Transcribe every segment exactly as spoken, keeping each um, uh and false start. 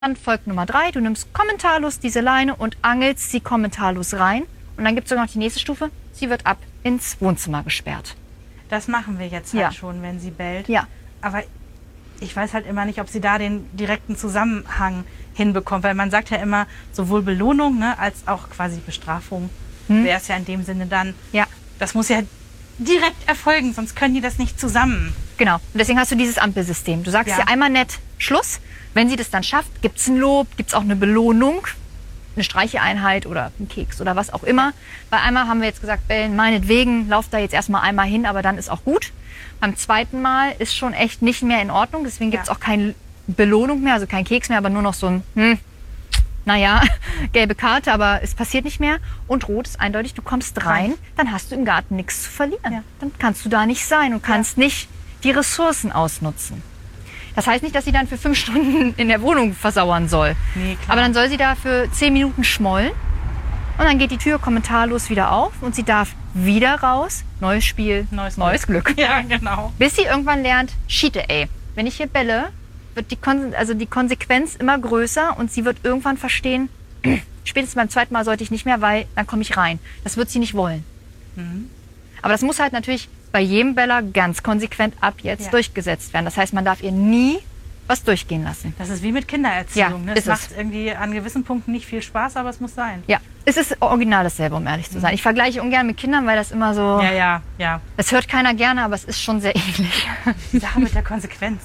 Dann folgt Nummer drei, du nimmst kommentarlos diese Leine und angelst sie kommentarlos rein. Und dann gibt es sogar noch die nächste Stufe, sie wird ab ins Wohnzimmer gesperrt. Das machen wir jetzt halt Ja. schon, wenn sie bellt. Ja. Aber ich weiß halt immer nicht, ob sie da den direkten Zusammenhang hinbekommt. Weil man sagt ja immer, sowohl Belohnung, ne, als auch quasi Bestrafung Hm. wäre es ja in dem Sinne dann. Ja, Das muss ja direkt erfolgen, sonst können die das nicht zusammen. genau. Und deswegen hast du dieses Ampelsystem. Du sagst Ja. ihr einmal nett Schluss. Wenn sie das dann schafft, gibt es ein Lob, gibt es auch eine Belohnung, eine Streicheeinheit oder einen Keks oder was auch immer. Bei einmal haben wir jetzt gesagt, bellen, meinetwegen, lauf da jetzt erstmal einmal hin, aber dann ist auch gut. Beim zweiten Mal ist schon echt nicht mehr in Ordnung, deswegen gibt es Ja. auch keine Belohnung mehr, also kein Keks mehr, aber nur noch so ein, hm, naja, gelbe Karte, aber es passiert nicht mehr. Und rot ist eindeutig, du kommst rein, dann hast du im Garten nichts zu verlieren. Ja. Dann kannst du da nicht sein und kannst nicht die Ressourcen ausnutzen. Das heißt nicht, dass sie dann für fünf Stunden in der Wohnung versauern soll. Nee, klar. Aber dann soll sie da für zehn Minuten schmollen und dann geht die Tür kommentarlos wieder auf und sie darf wieder raus. Neues Spiel, Neues neues Glück. Ja, genau. Bis sie irgendwann lernt, Schiete, ey, wenn ich hier bälle, wird die, Kon also die Konsequenz immer größer und sie wird irgendwann verstehen, spätestens beim zweiten Mal sollte ich nicht mehr, weil dann komme ich rein. Das wird sie nicht wollen. Mhm. Aber das muss halt natürlich bei jedem Beller ganz konsequent ab jetzt Ja. durchgesetzt werden. Das heißt, man darf ihr nie was durchgehen lassen. Das ist wie mit Kindererziehung. Ja, ne? ist Es macht irgendwie an gewissen Punkten nicht viel Spaß, aber es muss sein. Ja, es ist original dasselbe, um ehrlich zu sein. Ich vergleiche ungern mit Kindern, weil das immer so, Ja, ja, ja. das hört keiner gerne, aber es ist schon sehr ähnlich. Die Sache mit der Konsequenz.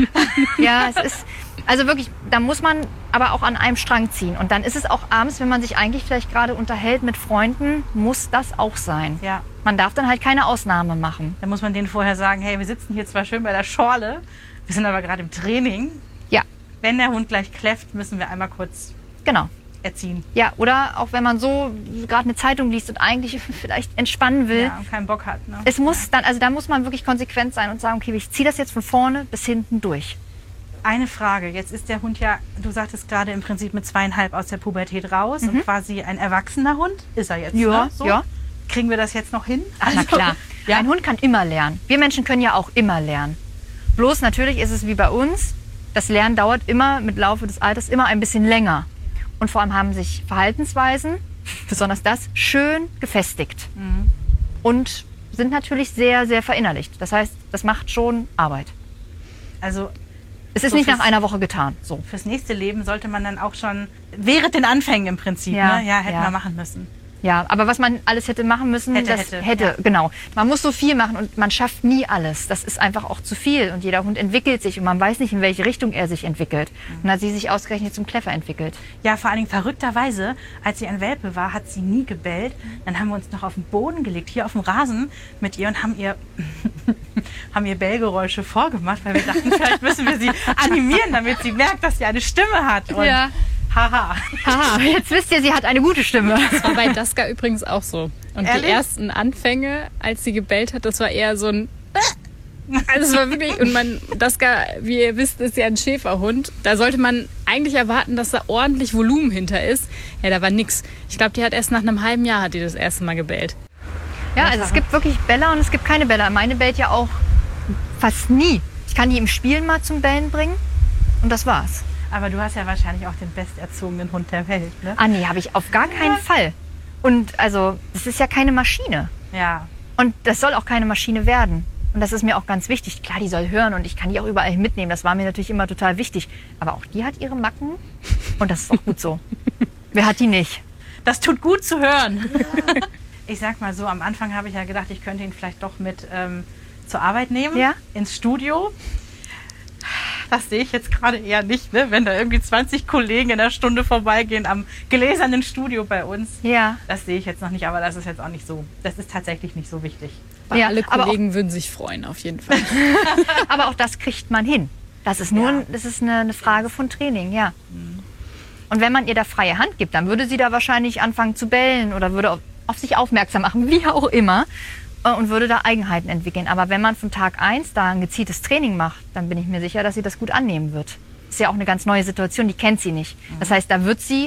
Ja, es ist, also wirklich, da muss man aber auch an einem Strang ziehen. Und dann ist es auch abends, wenn man sich eigentlich vielleicht gerade unterhält mit Freunden, muss das auch sein. Ja. Man darf dann halt keine Ausnahme machen. Da muss man denen vorher sagen, hey, wir sitzen hier zwar schön bei der Schorle, wir sind aber gerade im Training. Ja, Wenn der Hund gleich kläfft, müssen wir einmal kurz genau. erziehen. Ja, oder auch wenn man so gerade eine Zeitung liest und eigentlich vielleicht entspannen will. Ja, und keinen Bock hat. Ne? Es muss dann, also da muss man wirklich konsequent sein und sagen, okay, ich ziehe das jetzt von vorne bis hinten durch. Eine Frage, jetzt ist der Hund ja, du sagtest gerade im Prinzip mit zweieinhalb aus der Pubertät raus und quasi ein erwachsener Hund ist er jetzt. Ja, ne? so? ja. Kriegen wir das jetzt noch hin? Ach, na Also, klar. Ja. Ein Hund kann immer lernen. Wir Menschen können ja auch immer lernen. Bloß natürlich ist es wie bei uns, das Lernen dauert immer mit Laufe des Alters immer ein bisschen länger. Und vor allem haben sich Verhaltensweisen, besonders das, schön gefestigt. Mhm. Und sind natürlich sehr, sehr verinnerlicht. Das heißt, das macht schon Arbeit. Also Es ist So nicht nach fürs- einer Woche getan. So. fürs nächste Leben sollte man dann auch schon, während den Anfängen im Prinzip, Ja, ne? ja hätten ja. wir machen müssen. Ja, aber was man alles hätte machen müssen, Hätte, das hätte, hätte, ja. genau. Man muss so viel machen und man schafft nie alles. Das ist einfach auch zu viel und jeder Hund entwickelt sich und man weiß nicht, in welche Richtung er sich entwickelt. Und dann hat sie sich ausgerechnet zum Kläffer entwickelt. Ja, vor allen Dingen verrückterweise, als sie ein Welpe war, hat sie nie gebellt. Dann haben wir uns noch auf den Boden gelegt, hier auf dem Rasen mit ihr und haben ihr, haben ihr Bellgeräusche vorgemacht, weil wir dachten, vielleicht müssen wir sie animieren, damit sie merkt, dass sie eine Stimme hat. Und Ja. Haha. Haha, jetzt wisst ihr, sie hat eine gute Stimme. Das war bei Daska übrigens auch so. Und Ehrlich? die ersten Anfänge, als sie gebellt hat, das war eher so ein... Also es war wirklich... Und man, Daska, wie ihr wisst, ist ja ein Schäferhund. Da sollte man eigentlich erwarten, dass da ordentlich Volumen hinter ist. Ja, da war nix. Ich glaube, die hat erst nach einem halben Jahr hat die das erste Mal gebellt. Ja, also es gibt wirklich Bäller und es gibt keine Bäller. Meine bellt ja auch fast nie. Ich kann die im Spielen mal zum Bellen bringen und das war's. Aber du hast ja wahrscheinlich auch den besterzogenen Hund der Welt, ne? Ah nee, habe ich auf gar keinen Fall. Und also, das ist ja keine Maschine. Ja. Und das soll auch keine Maschine werden. Und das ist mir auch ganz wichtig. Klar, die soll hören und ich kann die auch überall mitnehmen. Das war mir natürlich immer total wichtig. Aber auch die hat ihre Macken und das ist auch gut so. Wer hat die nicht? Das tut gut zu hören. Ich sag mal so, am Anfang habe ich ja gedacht, ich könnte ihn vielleicht doch mit ähm, zur Arbeit nehmen, Ja. ins Studio. Das sehe ich jetzt gerade eher nicht, ne? Wenn da irgendwie zwanzig Kollegen in der Stunde vorbeigehen am gläsernen Studio bei uns. Ja. Das sehe ich jetzt noch nicht, aber das ist jetzt auch nicht so. Das ist tatsächlich nicht so wichtig. Aber Ja, alle aber Kollegen würden sich freuen, auf jeden Fall. Aber auch das kriegt man hin. Das ist nur Ja. ein- das ist eine, eine Frage von Training, ja. Und wenn man ihr da freie Hand gibt, dann würde sie da wahrscheinlich anfangen zu bellen oder würde auf, auf sich aufmerksam machen, wie auch immer, äh, und würde da Eigenheiten entwickeln. Aber wenn man von Tag eins da ein gezieltes Training macht, dann bin ich mir sicher, dass sie das gut annehmen wird. Ist ja auch eine ganz neue Situation, die kennt sie nicht. Das heißt, da wird sie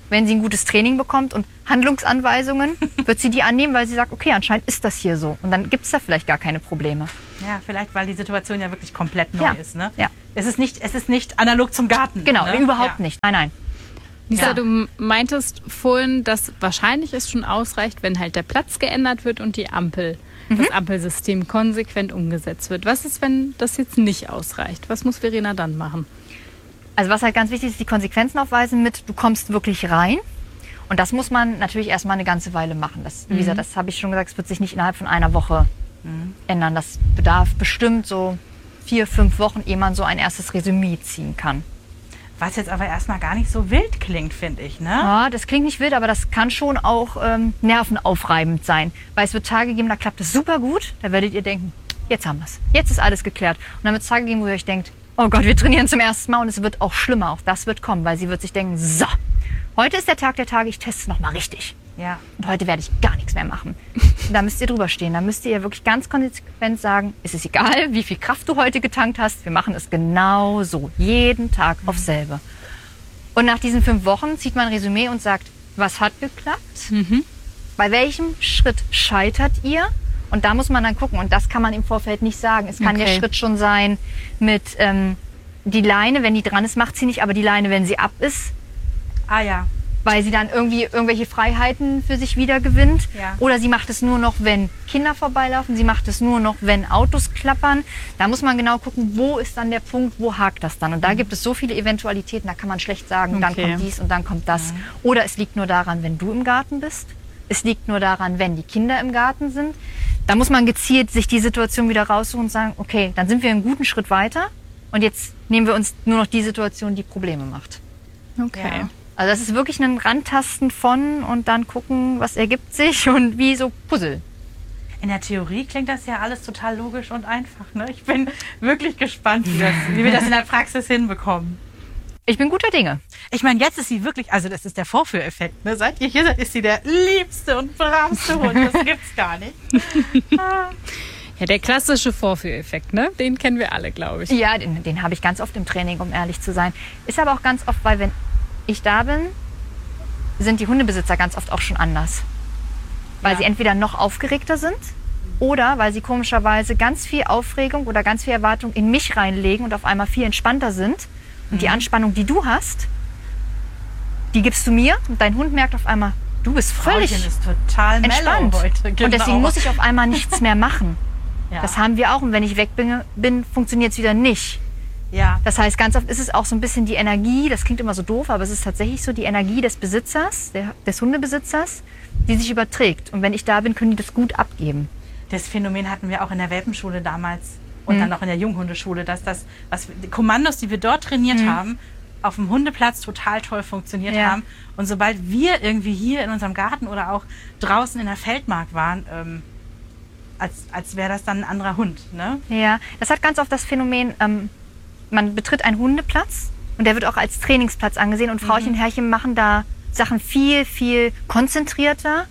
wenn sie ein gutes Training bekommt und Handlungsanweisungen, wird sie die annehmen, weil sie sagt, okay, anscheinend ist das hier so. Und dann gibt es da vielleicht gar keine Probleme. Ja, vielleicht, weil die Situation ja wirklich komplett neu Ja. ist. Ne? Ja. Es ist nicht, es ist nicht analog zum Garten. Genau, ne? überhaupt ja. nicht. Nein, nein. Lisa, Ja. du meintest vorhin, dass wahrscheinlich es schon ausreicht, wenn halt der Platz geändert wird und die Ampel, Mhm. das Ampelsystem konsequent umgesetzt wird. Was ist, wenn das jetzt nicht ausreicht? Was muss Verena dann machen? Also was halt ganz wichtig ist, die Konsequenzen aufweisen mit, du kommst wirklich rein. Und das muss man natürlich erstmal eine ganze Weile machen. Das, wie gesagt, das habe ich schon gesagt, es wird sich nicht innerhalb von einer Woche ändern. Das bedarf bestimmt so vier, fünf Wochen, ehe man so ein erstes Resümee ziehen kann. Was jetzt aber erstmal gar nicht so wild klingt, finde ich. Ne? Ja, das klingt nicht wild, aber das kann schon auch ähm, nervenaufreibend sein. Weil es wird Tage geben, da klappt es super gut. Da werdet ihr denken, jetzt haben wir es. Jetzt ist alles geklärt. Und dann wird es Tage geben, wo ihr euch denkt, oh Gott, wir trainieren zum ersten Mal und es wird auch schlimmer. Auch das wird kommen, weil sie wird sich denken, so, heute ist der Tag der Tage, ich teste es nochmal richtig. Ja. Und heute werde ich gar nichts mehr machen. Und da müsst ihr drüber stehen. Da müsst ihr wirklich ganz konsequent sagen, es ist egal, wie viel Kraft du heute getankt hast. Wir machen es genau so. Jeden Tag aufs selbe. Und nach diesen fünf Wochen zieht man ein Resümee und sagt, was hat geklappt? Mhm. Bei welchem Schritt scheitert ihr? Und da muss man dann gucken. Und das kann man im Vorfeld nicht sagen. Es kann Okay. der Schritt schon sein mit ähm, die Leine, wenn die dran ist, macht sie nicht. Aber die Leine, wenn sie ab ist, Ah ja. weil sie dann irgendwie irgendwelche Freiheiten für sich wieder gewinnt. Ja. Oder sie macht es nur noch, wenn Kinder vorbeilaufen. Sie macht es nur noch, wenn Autos klappern. Da muss man genau gucken, wo ist dann der Punkt, wo hakt das dann. Und da gibt es so viele Eventualitäten, da kann man schlecht sagen, dann Okay. kommt dies und dann kommt das. Oder es liegt nur daran, wenn du im Garten bist. Es liegt nur daran, wenn die Kinder im Garten sind. Da muss man gezielt sich die Situation wieder raussuchen und sagen, okay, dann sind wir einen guten Schritt weiter. Und jetzt nehmen wir uns nur noch die Situation, die Probleme macht. Okay. Ja. Also das ist wirklich ein Rantasten von und dann gucken, was ergibt sich und wie so Puzzle. In der Theorie klingt das ja alles total logisch und einfach. Ne? Ich bin wirklich gespannt, wie, das, wie wir das in der Praxis hinbekommen. Ich bin guter Dinge. Ich meine, jetzt ist sie wirklich, also das ist der Vorführeffekt. Ne? Seit ihr hier seid, ist sie der liebste und bravste Hund. Das gibt's gar nicht. Ah. Ja, der klassische Vorführeffekt, ne? Den kennen wir alle, glaube ich. Ja, den, den habe ich ganz oft im Training, um ehrlich zu sein. Ist aber auch ganz oft, weil wenn ich da bin, sind die Hundebesitzer ganz oft auch schon anders. Weil Ja. sie entweder noch aufgeregter sind oder weil sie komischerweise ganz viel Aufregung oder ganz viel Erwartung in mich reinlegen und auf einmal viel entspannter sind. Und die Anspannung, die du hast, die gibst du mir und dein Hund merkt auf einmal, du bist völlig Frauchen ist total mellow entspannt. heute. Genau. Und deswegen muss ich auf einmal nichts mehr machen. Ja. Das haben wir auch. Und wenn ich weg bin, bin funktioniert es wieder nicht. ja. Das heißt, ganz oft ist es auch so ein bisschen die Energie, das klingt immer so doof, aber es ist tatsächlich so die Energie des Besitzers, der, des Hundebesitzers, die sich überträgt. Und wenn ich da bin, können die das gut abgeben. Das Phänomen hatten wir auch in der Welpenschule damals und dann auch in der Junghundeschule, dass das, was die Kommandos, die wir dort trainiert haben, auf dem Hundeplatz total toll funktioniert Ja. haben. Und sobald wir irgendwie hier in unserem Garten oder auch draußen in der Feldmark waren, ähm, als, als wäre das dann ein anderer Hund. Ne? Ja, das hat ganz oft das Phänomen, ähm, man betritt einen Hundeplatz und der wird auch als Trainingsplatz angesehen und Frauchen und Herrchen machen da Sachen viel, viel konzentrierter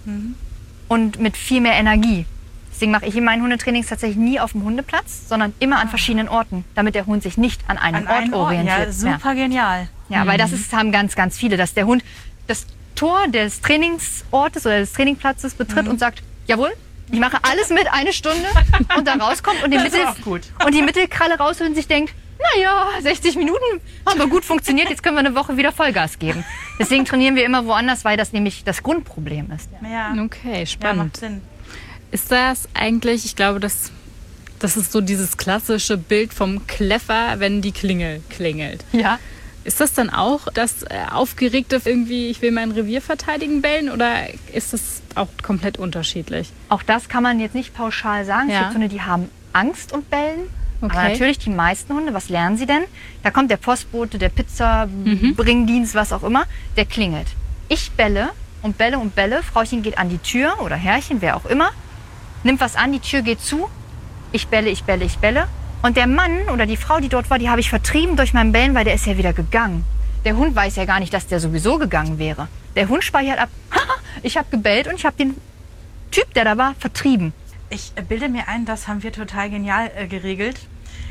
und mit viel mehr Energie. Deswegen mache ich in meinen Hundetrainings tatsächlich nie auf dem Hundeplatz, sondern immer an verschiedenen Orten, damit der Hund sich nicht an einem An Ort einen Ort. orientiert. Ja, super genial. Ja, weil das ist, haben ganz, ganz viele, dass der Hund das Tor des Trainingsortes oder des Trainingsplatzes betritt Mhm. und sagt, jawohl, ich mache alles mit, eine Stunde und da rauskommt und die, Das ist Mittel, auch gut. und die Mittelkralle rausholt und sich denkt, naja, sechzig Minuten haben wir gut funktioniert, jetzt können wir eine Woche wieder Vollgas geben. Deswegen trainieren wir immer woanders, weil das nämlich das Grundproblem ist. Ja, Okay, ja spannend. macht Sinn. Ist das eigentlich, ich glaube, das, das ist so dieses klassische Bild vom Kleffer, wenn die Klingel klingelt. Ja. Ist das dann auch das äh, aufgeregte irgendwie, ich will mein Revier verteidigen, bellen oder ist das auch komplett unterschiedlich? Auch das kann man jetzt nicht pauschal sagen. Es Ja. gibt Hunde, die haben Angst und bellen. Okay. Aber natürlich die meisten Hunde, was lernen sie denn? Da kommt der Postbote, der Pizza, Mhm. Bringdienst, was auch immer, der klingelt. Ich belle und belle und belle. Frauchen geht an die Tür oder Herrchen, wer auch immer, nimmt was an, die Tür geht zu. Ich belle, ich belle, ich belle. Und der Mann oder die Frau, die dort war, die habe ich vertrieben durch mein Bellen, weil der ist ja wieder gegangen. Der Hund weiß ja gar nicht, dass der sowieso gegangen wäre. Der Hund speichert ab, haha, ich habe gebellt und ich habe den Typ, der da war, vertrieben. Ich äh, bilde mir ein, das haben wir total genial äh, geregelt.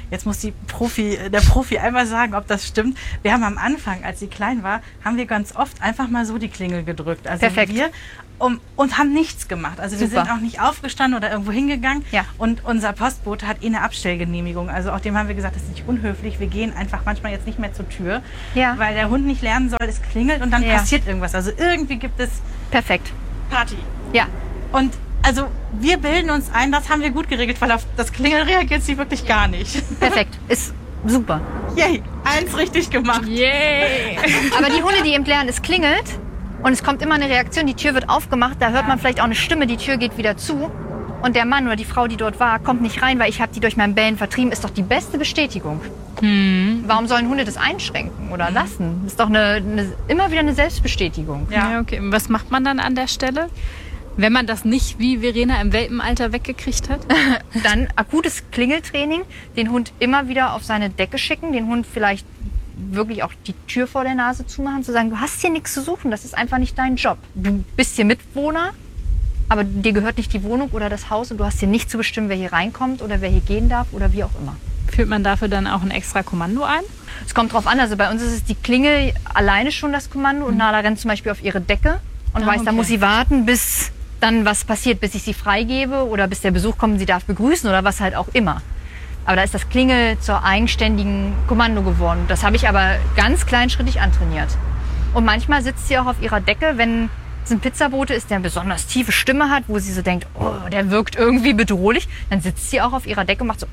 Jetzt muss die Profi, der Profi einmal sagen, ob das stimmt. Wir haben am Anfang, als sie klein war, haben wir ganz oft einfach mal so die Klingel gedrückt. Also Perfekt. wir um, und haben nichts gemacht. Also wir Super. sind auch nicht aufgestanden oder irgendwo hingegangen. Ja. Und unser Postbote hat eh eine Abstellgenehmigung. Also auch dem haben wir gesagt, das ist nicht unhöflich. Wir gehen einfach manchmal jetzt nicht mehr zur Tür, Ja. weil der Hund nicht lernen soll, es klingelt und dann Ja. passiert irgendwas. Also irgendwie gibt es Perfekt. Party. Ja. Und also wir bilden uns ein, das haben wir gut geregelt, weil auf das Klingeln reagiert sie wirklich gar nicht. Perfekt. Ist super. Yay, eins richtig gemacht. Yay! Aber die Hunde, die eben lernen, es klingelt und es kommt immer eine Reaktion, die Tür wird aufgemacht, da hört man vielleicht auch eine Stimme, die Tür geht wieder zu und der Mann oder die Frau, die dort war, kommt nicht rein, weil ich habe die durch mein Bellen vertrieben, ist doch die beste Bestätigung. Hm. Warum sollen Hunde das einschränken oder lassen? Das ist doch eine, eine, immer wieder eine Selbstbestätigung. Ja. Ja, okay. Und was macht man dann an der Stelle? Wenn man das nicht wie Verena im Welpenalter weggekriegt hat? Dann akutes Klingeltraining, den Hund immer wieder auf seine Decke schicken, den Hund vielleicht wirklich auch die Tür vor der Nase zumachen, zu sagen, du hast hier nichts zu suchen, das ist einfach nicht dein Job. Du bist hier Mitbewohner, aber dir gehört nicht die Wohnung oder das Haus und du hast hier nicht zu bestimmen, wer hier reinkommt oder wer hier gehen darf oder wie auch immer. Führt man dafür dann auch ein extra Kommando ein? Es kommt drauf an, also bei uns ist es die Klingel alleine schon das Kommando und Nala rennt zum Beispiel auf ihre Decke und Ah, weiß, da okay. muss sie warten, bis dann was passiert, bis ich sie freigebe oder bis der Besuch kommt und sie darf begrüßen oder was halt auch immer. Aber da ist das Klingel zur eigenständigen Kommando geworden. Das habe ich aber ganz kleinschrittig antrainiert. Und manchmal sitzt sie auch auf ihrer Decke, wenn es ein Pizzabote ist, der eine besonders tiefe Stimme hat, wo sie so denkt, oh, der wirkt irgendwie bedrohlich, dann sitzt sie auch auf ihrer Decke und macht so,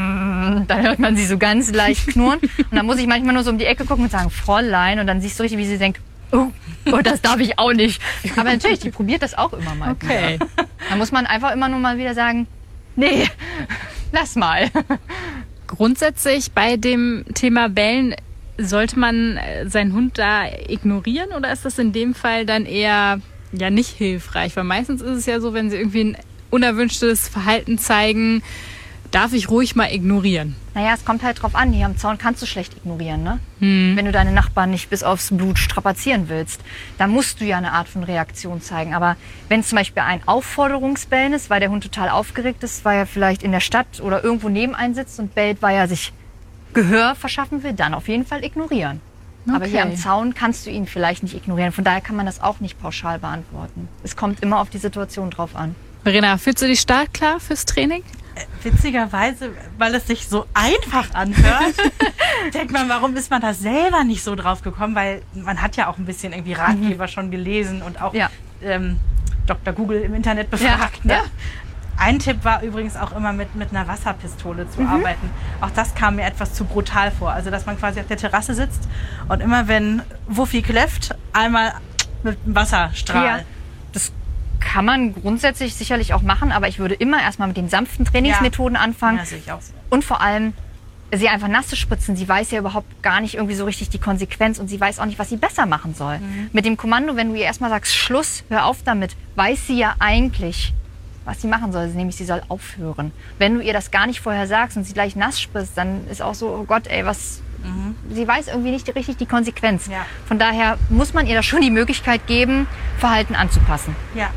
mm, dann hört man sie so ganz leicht knurren. Und dann muss ich manchmal nur so um die Ecke gucken und sagen, Fräulein. Und dann siehst du richtig, wie sie denkt, oh, oh, das darf ich auch nicht. Aber natürlich, die probiert das auch immer mal. Okay. Wieder. Da muss man einfach immer nur mal wieder sagen, nee, lass mal. Grundsätzlich bei dem Thema Bellen, sollte man äh, seinen Hund da ignorieren oder ist das in dem Fall dann eher ja nicht hilfreich? Weil meistens ist es ja so, wenn sie irgendwie ein unerwünschtes Verhalten zeigen, darf ich ruhig mal ignorieren. Naja, es kommt halt drauf an. Hier am Zaun kannst du schlecht ignorieren, ne? Hm. Wenn du deine Nachbarn nicht bis aufs Blut strapazieren willst, dann musst du ja eine Art von Reaktion zeigen. Aber wenn es zum Beispiel ein Aufforderungsbellen ist, weil der Hund total aufgeregt ist, weil er vielleicht in der Stadt oder irgendwo neben einen sitzt und bellt, weil er sich Gehör verschaffen will, dann auf jeden Fall ignorieren. Aber hier Okay. am Zaun kannst du ihn vielleicht nicht ignorieren. Von daher kann man das auch nicht pauschal beantworten. Es kommt immer auf die Situation drauf an. Verena, fühlst du dich startklar fürs Training? Witzigerweise, weil es sich so einfach anhört, denkt man, warum ist man da selber nicht so drauf gekommen? Weil man hat ja auch ein bisschen irgendwie Ratgeber schon gelesen und auch Ja. ähm, Doktor Google im Internet befragt. Ja, Ne? ja. Ein Tipp war übrigens auch immer mit, mit einer Wasserpistole zu arbeiten. Auch das kam mir etwas zu brutal vor. Also, dass man quasi auf der Terrasse sitzt und immer wenn Wuffi kläfft, einmal mit einem Wasserstrahl. Ja. Das kann man grundsätzlich sicherlich auch machen, aber ich würde immer erstmal mit den sanften Trainingsmethoden anfangen. Ja, sehe ich auch so. Und vor allem sie einfach nass zu spritzen. Sie weiß ja überhaupt gar nicht irgendwie so richtig die Konsequenz und sie weiß auch nicht, was sie besser machen soll. Mhm. Mit dem Kommando, wenn du ihr erstmal sagst, Schluss, hör auf damit, weiß sie ja eigentlich, was sie machen soll, nämlich sie soll aufhören. Wenn du ihr das gar nicht vorher sagst und sie gleich nass spritzt, dann ist auch so, oh Gott, ey, was... Sie weiß irgendwie nicht richtig die Konsequenz. Ja. Von daher muss man ihr da schon die Möglichkeit geben, Verhalten anzupassen. Ja.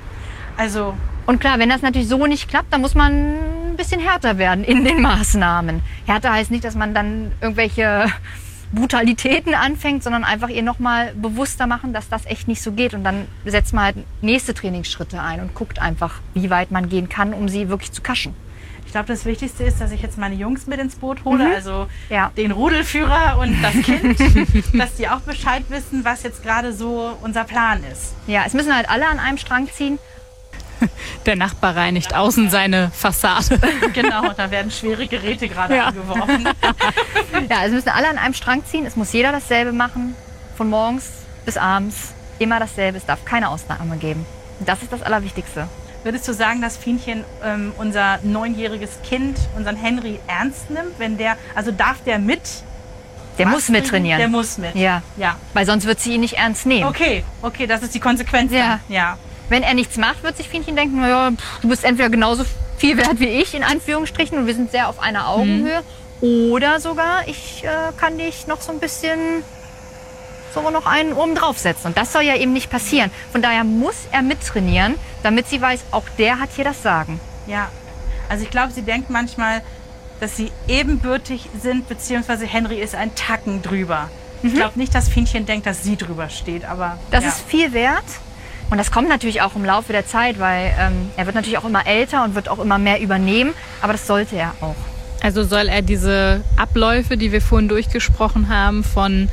Also, Und klar, wenn das natürlich so nicht klappt, dann muss man ein bisschen härter werden in den Maßnahmen. Härter heißt nicht, dass man dann irgendwelche Brutalitäten anfängt, sondern einfach ihr nochmal bewusster machen, dass das echt nicht so geht. Und dann setzt man halt nächste Trainingsschritte ein und guckt einfach, wie weit man gehen kann, um sie wirklich zu kaschen. ich glaube, das Wichtigste ist, dass ich jetzt meine Jungs mit ins Boot hole, Mhm. also Ja. den Rudelführer und das Kind, dass die auch Bescheid wissen, was jetzt gerade so unser Plan ist. Ja, es müssen halt alle an einem Strang ziehen. Der Nachbar reinigt außen seine Fassade. Genau, da werden schwere Geräte gerade Ja. angeworfen. Ja, es müssen alle an einem Strang ziehen. Es muss jeder dasselbe machen. Von morgens bis abends. Immer dasselbe. Es darf keine Ausnahme geben. Und das ist das Allerwichtigste. Würdest du sagen, dass Fienchen ähm, unser neunjähriges Kind, unseren Henry, ernst nimmt? Wenn der, also darf der mit? Der was muss kriegen? mittrainieren. Der muss mit. Ja, Ja. weil sonst wird sie ihn nicht ernst nehmen. Okay, okay, das ist die Konsequenz. Ja. Dann. Ja. Wenn er nichts macht, wird sich Fienchen denken, naja, pff, du bist entweder genauso viel wert wie ich, in Anführungsstrichen, und wir sind sehr auf einer Augenhöhe. Oder sogar, ich äh, kann dich noch so ein bisschen so noch einen oben draufsetzen. Und das soll ja eben nicht passieren. Von daher muss er mittrainieren, damit sie weiß, auch der hat hier das Sagen. Ja, also ich glaube, sie denkt manchmal, dass sie ebenbürtig sind, beziehungsweise Henry ist ein Tacken drüber. Mhm. Ich glaube nicht, dass Fienchen denkt, dass sie drüber steht, aber das ja. ist viel wert. Und das kommt natürlich auch im Laufe der Zeit, weil ähm, er wird natürlich auch immer älter und wird auch immer mehr übernehmen. Aber das sollte er auch. Also soll er diese Abläufe, die wir vorhin durchgesprochen haben, von,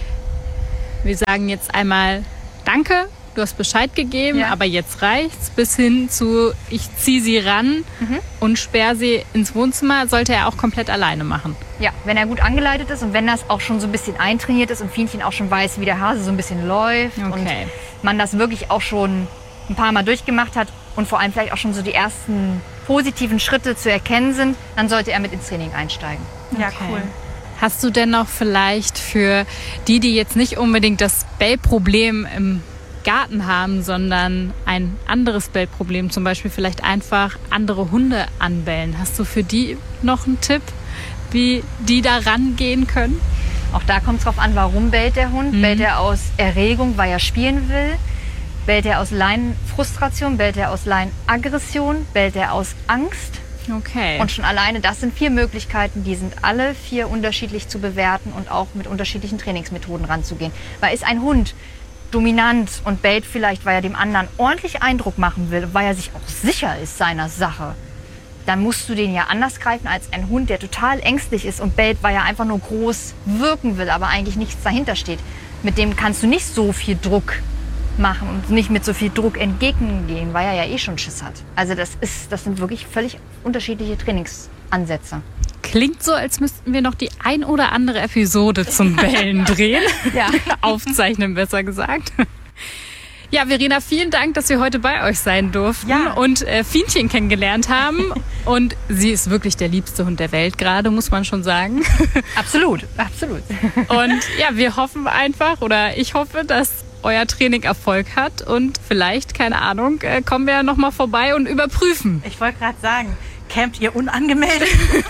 wir sagen jetzt einmal Danke, du hast Bescheid gegeben, ja. aber jetzt reicht's, bis hin zu, ich ziehe sie ran mhm. und sperre sie ins Wohnzimmer, sollte er auch komplett alleine machen. Ja, wenn er gut angeleitet ist und wenn das auch schon so ein bisschen eintrainiert ist und Fienchen auch schon weiß, wie der Hase so ein bisschen läuft okay. und man das wirklich auch schon ein paar Mal durchgemacht hat und vor allem vielleicht auch schon so die ersten positiven Schritte zu erkennen sind, dann sollte er mit ins Training einsteigen. Ja, okay. cool. Hast du denn noch vielleicht für die, die jetzt nicht unbedingt das Bellproblem im Garten haben, sondern ein anderes Bellproblem, zum Beispiel vielleicht einfach andere Hunde anbellen. Hast du für die noch einen Tipp, wie die da rangehen können? Auch da kommt es drauf an, warum bellt der Hund. Mhm. Bellt er aus Erregung, weil er spielen will? Bellt er aus Leinenfrustration? Bellt er aus Leinenaggression? Bellt er aus Angst? Okay. Und schon alleine, das sind vier Möglichkeiten, die sind alle vier unterschiedlich zu bewerten und auch mit unterschiedlichen Trainingsmethoden ranzugehen. Weil ist ein Hund dominant und bellt vielleicht, weil er dem anderen ordentlich Eindruck machen will, weil er sich auch sicher ist seiner Sache, dann musst du den ja anders greifen als ein Hund, der total ängstlich ist und bellt, weil er einfach nur groß wirken will, aber eigentlich nichts dahinter steht. Mit dem kannst du nicht so viel Druck machen und nicht mit so viel Druck entgegengehen, weil er ja eh schon Schiss hat. Also das ist, das sind wirklich völlig unterschiedliche Trainingsansätze. Klingt so, als müssten wir noch die ein oder andere Episode zum Bellen drehen. Ja. Aufzeichnen, besser gesagt. Ja, Verena, vielen Dank, dass wir heute bei euch sein durften ja. und äh, Fienchen kennengelernt haben. Und sie ist wirklich der liebste Hund der Welt gerade, muss man schon sagen. Absolut, absolut. Und ja, wir hoffen einfach, oder ich hoffe, dass euer Training Erfolg hat und vielleicht, keine Ahnung, äh, kommen wir ja nochmal vorbei und überprüfen. Ich wollte gerade sagen, campt ihr unangemeldet?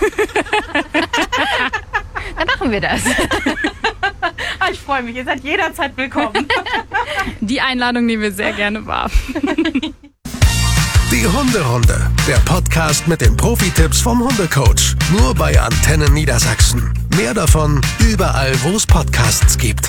Dann machen wir das. Ich freue mich, ihr seid jederzeit willkommen. Die Einladung nehmen wir sehr gerne wahr. Die Hunderunde, der Podcast mit den Profi-Tipps vom Hundecoach. Nur bei Antennen Niedersachsen. Mehr davon überall, wo es Podcasts gibt.